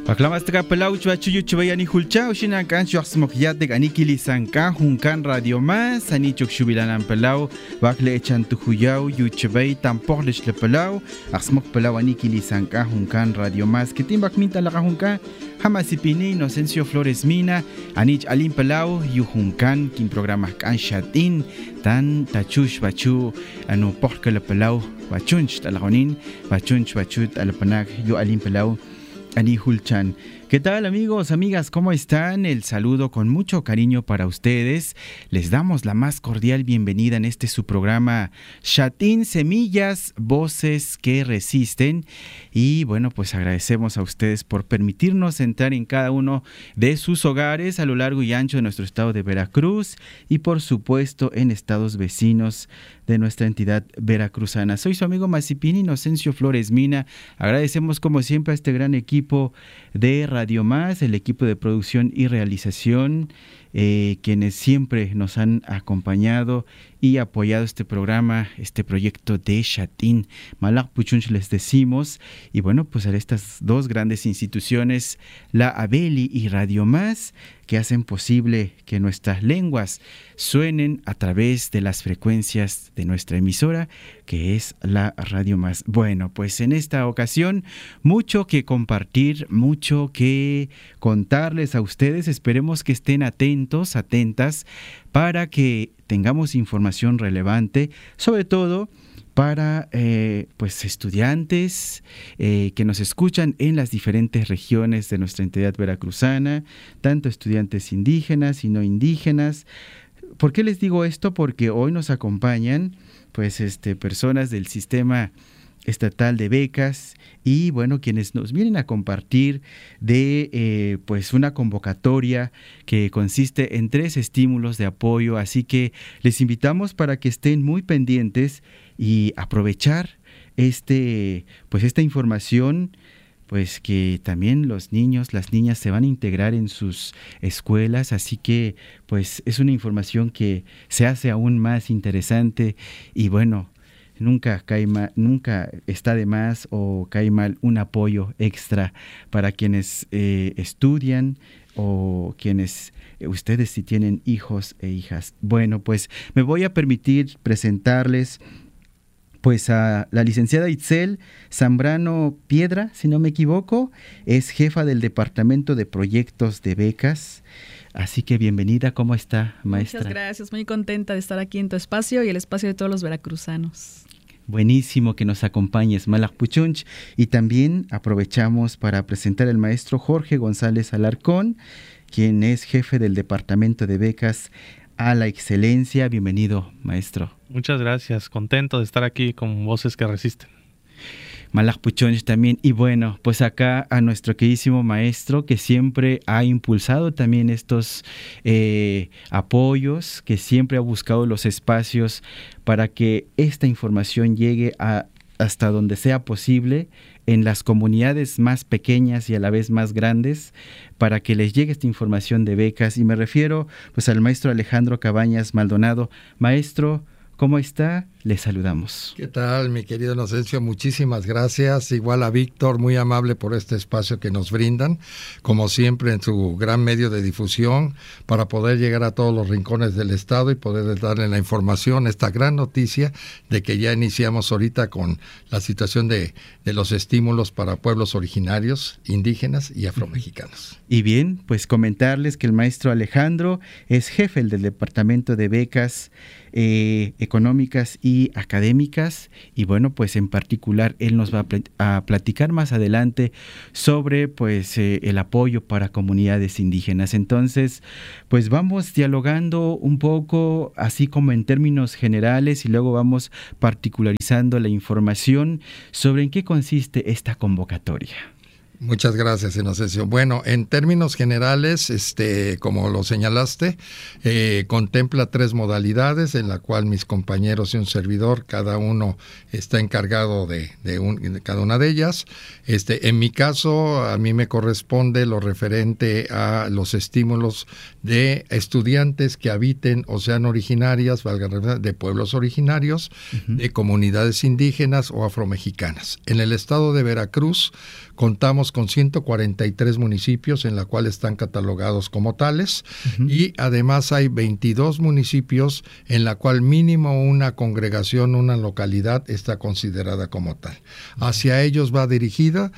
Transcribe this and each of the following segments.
Aclamaste pelau chua chuyu chubayani hulcha ushina kan chuasmok yadek anikili sanka hunkan radio más ani chukshubilanan pelau bakle echan tuhuyau yuchbay tamporlish le pelau asmok pelau anikili sanka hunkan radio más kitimbak minta la hunkan Hamasipini Inocencio Flores Mina anich alim pelau yuhunkan kin programa kan shatin tan tachush bachu anu porke le pelau bachunch talagonin bachunch bachut alpanak yu alim pelau Ani Hulchan. ¿Qué tal, amigos, amigas? ¿Cómo están? El saludo con mucho cariño para ustedes. Les damos la más cordial bienvenida en su programa Shatin, Semillas, Voces que Resisten. Y bueno, pues agradecemos a ustedes por permitirnos entrar en cada uno de sus hogares a lo largo y ancho de nuestro estado de Veracruz y por supuesto en estados vecinos de nuestra entidad veracruzana. Soy su amigo Masipini Inocencio Flores Mina. Agradecemos como siempre a este gran equipo de Radio Más, el equipo de producción y realización, quienes siempre nos han acompañado y apoyado este programa, este proyecto de Shatin. Malak Puchunch les decimos, y bueno, pues a estas dos grandes instituciones, la Abeli y Radio Más, que hacen posible que nuestras lenguas suenen a través de las frecuencias de nuestra emisora, que es la Radio Más. Bueno, pues en esta ocasión, mucho que compartir, mucho que contarles a ustedes. Esperemos que estén atentos, atentas, para que tengamos información relevante, sobre todo para pues estudiantes que nos escuchan en las diferentes regiones de nuestra entidad veracruzana, tanto estudiantes indígenas y no indígenas. ¿Por qué les digo esto? Porque hoy nos acompañan pues personas del sistema estatal de becas y bueno, quienes nos vienen a compartir de pues una convocatoria que consiste en 3 estímulos de apoyo, así que les invitamos para que estén muy pendientes y aprovechar pues esta información, pues que también los niños, las niñas se van a integrar en sus escuelas, así que pues es una información que se hace aún más interesante y bueno, nunca está de más o cae mal un apoyo extra para quienes estudian o quienes ustedes si tienen hijos e hijas. Bueno, pues me voy a permitir presentarles pues a la licenciada Itzel Zambrano Piedra, si no me equivoco, es jefa del Departamento de Proyectos de Becas. Así que bienvenida, ¿cómo está, maestra? Muchas gracias, muy contenta de estar aquí en tu espacio y el espacio de todos los veracruzanos. Buenísimo que nos acompañes, Malak Puchunch. Y también aprovechamos para presentar al maestro Jorge González Alarcón, quien es jefe del Departamento de Becas a la Excelencia. Bienvenido, maestro. Muchas gracias, contento de estar aquí con Voces que Resisten. Malak Puchunch también. Y bueno, pues acá a nuestro queridísimo maestro que siempre ha impulsado también estos apoyos, que siempre ha buscado los espacios para que esta información llegue hasta donde sea posible en las comunidades más pequeñas y a la vez más grandes, para que les llegue esta información de becas. Y me refiero pues al maestro Alejandro Cabañas Maldonado. Maestro, ¿cómo está? Le saludamos. ¿Qué tal, mi querido Inocencio? Muchísimas gracias. Igual a Víctor, muy amable por este espacio que nos brindan, como siempre en su gran medio de difusión, para poder llegar a todos los rincones del estado y poder darle la información, esta gran noticia de que ya iniciamos ahorita con la situación de los estímulos para pueblos originarios, indígenas y afromexicanos. Y bien, pues comentarles que el maestro Alejandro es jefe del Departamento de Becas Económicas y Académicas, y bueno, pues en particular él nos va a platicar más adelante sobre pues el apoyo para comunidades indígenas. Entonces, pues vamos dialogando un poco así como en términos generales y luego vamos particularizando la información sobre en qué consiste esta convocatoria. Muchas gracias, Inocencio. Bueno, en términos generales, como lo señalaste, contempla 3 modalidades en la cual mis compañeros y un servidor, cada uno está encargado de cada una de ellas. En mi caso, a mí me corresponde lo referente a los estímulos de estudiantes que habiten o sean originarias, de pueblos originarios, de comunidades indígenas o afromexicanas. En el estado de Veracruz contamos con 143 municipios en la cual están catalogados como tales, y además hay 22 municipios en la cual mínimo una congregación, una localidad está considerada como tal. Hacia ellos va dirigida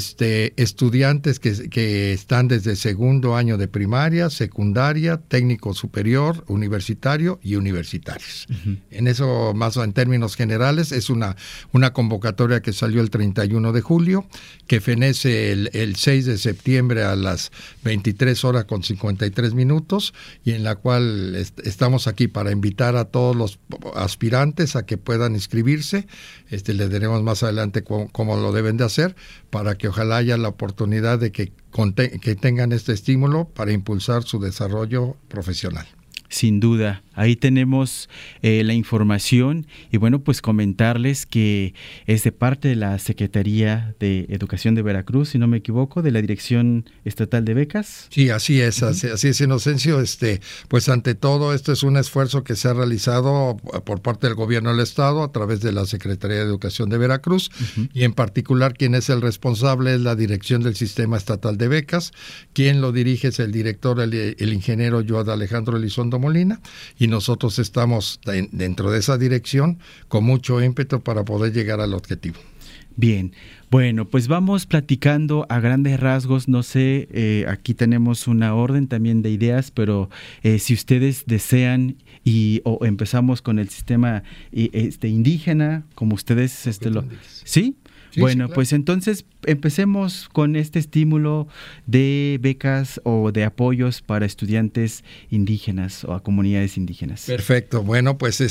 estudiantes que están desde segundo año de primaria, secundaria, técnico superior, universitario y universitarios. En eso, más en términos generales, es una convocatoria que salió el 31 de julio, que fenece el 6 de septiembre a las 23 horas con 53 minutos, y en la cual estamos aquí para invitar a todos los aspirantes a que puedan inscribirse. Le daremos más adelante cómo lo deben de hacer, para que ojalá haya la oportunidad de que tengan este estímulo para impulsar su desarrollo profesional. Sin duda, ahí tenemos la información, y bueno, pues comentarles que es de parte de la Secretaría de Educación de Veracruz, si no me equivoco, de la Dirección Estatal de Becas. Sí, así es, así es, Inocencio. Pues ante todo, esto es un esfuerzo que se ha realizado por parte del Gobierno del Estado a través de la Secretaría de Educación de Veracruz, y en particular quien es el responsable es la Dirección del Sistema Estatal de Becas. Quien lo dirige es el director, el ingeniero Joad Alejandro Elizondo Molina, y nosotros estamos dentro de esa dirección con mucho ímpetu para poder llegar al objetivo. Bien, bueno, pues vamos platicando a grandes rasgos. No sé, aquí tenemos una orden también de ideas, pero si ustedes desean o empezamos con el sistema indígena, como ustedes ¿sí? Sí, bueno, sí, claro. Pues entonces empecemos con este estímulo de becas o de apoyos para estudiantes indígenas o a comunidades indígenas. Perfecto. Bueno, pues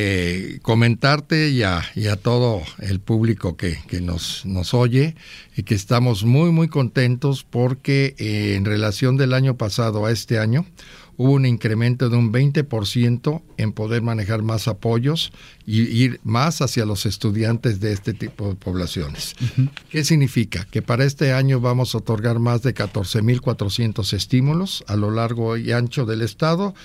comentarte y a todo el público que nos oye, y que estamos muy, muy contentos porque en relación del año pasado a este año, hubo un incremento de un 20% en poder manejar más apoyos y ir más hacia los estudiantes de este tipo de poblaciones. ¿Qué significa? Que para este año vamos a otorgar más de 14,400 estímulos a lo largo y ancho del estado,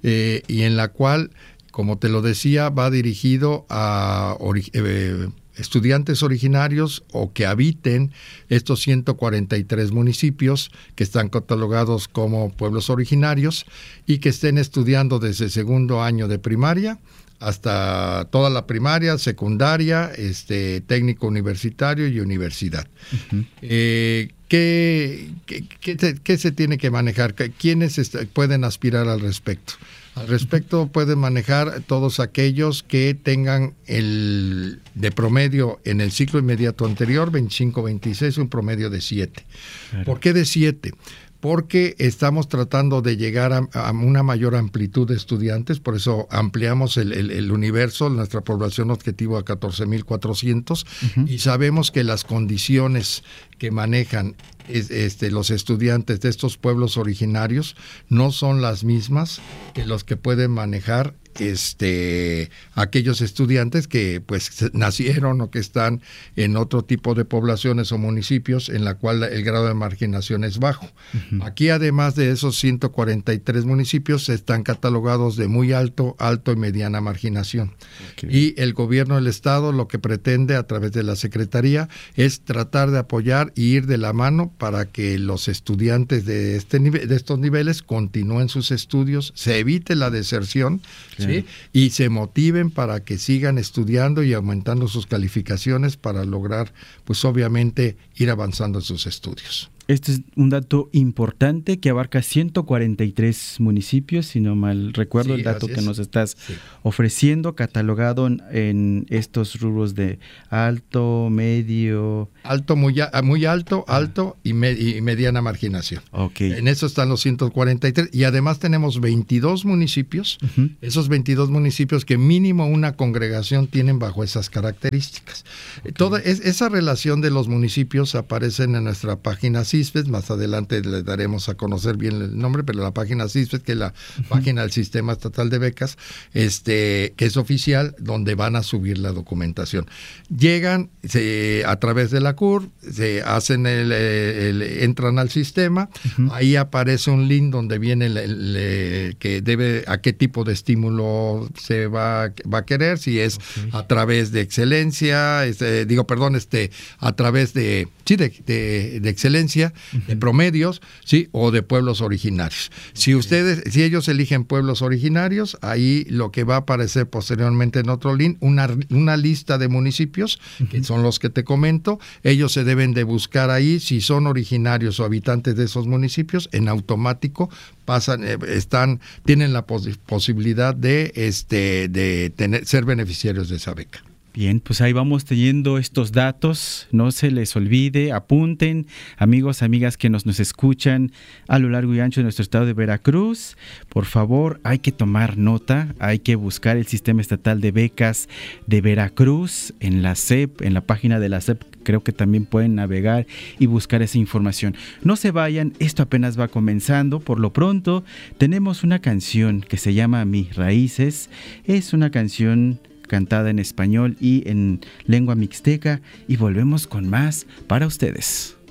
y en la cual, como te lo decía, va dirigido a estudiantes originarios o que habiten estos 143 municipios que están catalogados como pueblos originarios, y que estén estudiando desde segundo año de primaria hasta toda la primaria, secundaria, técnico universitario y universidad. ¿Qué se tiene que manejar? ¿Quiénes pueden aspirar al respecto? Al respecto pueden manejar todos aquellos que tengan de promedio en el ciclo inmediato anterior, 25-26, un promedio de 7. Claro. ¿Por qué de 7? Porque estamos tratando de llegar a una mayor amplitud de estudiantes, por eso ampliamos el universo, nuestra población objetivo a 14,400, y sabemos que las condiciones que manejan los estudiantes de estos pueblos originarios no son las mismas que los que pueden manejar aquellos estudiantes que pues nacieron o que están en otro tipo de poblaciones o municipios en la cual el grado de marginación es bajo. Aquí, además de esos 143 municipios, están catalogados de muy alto y mediana marginación. Y el gobierno del estado lo que pretende a través de la Secretaría es tratar de apoyar y ir de la mano para que los estudiantes de estos niveles continúen sus estudios, se evite la deserción, ¿sí? Y se motiven para que sigan estudiando y aumentando sus calificaciones para lograr, pues obviamente, ir avanzando en sus estudios. Este es un dato importante que abarca 143 municipios, si no mal recuerdo, el dato que nos estás ofreciendo, catalogado en estos rubros de alto, medio... Muy alto y mediana marginación. Okay. En eso están los 143, y además tenemos 22 municipios, esos 22 municipios que mínimo una congregación tienen bajo esas características. Okay. Toda esa relación de los municipios aparecen en nuestra página CISBES, más adelante le daremos a conocer bien el nombre, pero la página CISBES, que es la página del Sistema Estatal de Becas, que es oficial, donde van a subir la documentación. Llegan a través de la CUR, se hacen entran al sistema, ahí aparece un link donde viene a qué tipo de estímulo se va a querer, si es a través de excelencia, a través de excelencia, de promedios, sí, o de pueblos originarios. Si ellos eligen pueblos originarios, ahí lo que va a aparecer posteriormente en otro link, una lista de municipios, que son los que te comento. Ellos se deben de buscar ahí, si son originarios o habitantes de esos municipios, en automático tienen la posibilidad de ser beneficiarios de esa beca. Bien, pues ahí vamos teniendo estos datos, no se les olvide, apunten, amigos, amigas que nos escuchan a lo largo y ancho de nuestro estado de Veracruz, por favor, hay que tomar nota, hay que buscar el Sistema Estatal de Becas de Veracruz en la SEP, en la página de la SEP, creo que también pueden navegar y buscar esa información. No se vayan, esto apenas va comenzando, por lo pronto tenemos una canción que se llama Mis Raíces, es una canción cantada en español y en lengua mixteca, y volvemos con más para ustedes.